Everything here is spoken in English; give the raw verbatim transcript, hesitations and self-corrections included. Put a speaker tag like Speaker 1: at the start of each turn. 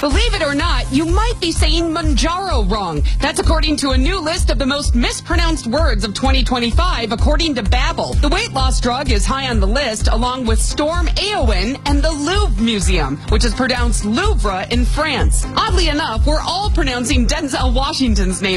Speaker 1: Believe it or not, you might be saying Manjaro wrong. That's according to a new list of the most mispronounced words of twenty twenty-five, according to Babbel. The weight loss drug is high on the list, along with Storm Éowyn and the Louvre Museum, which is pronounced Louvre in France. Oddly enough, we're all pronouncing Denzel Washington's name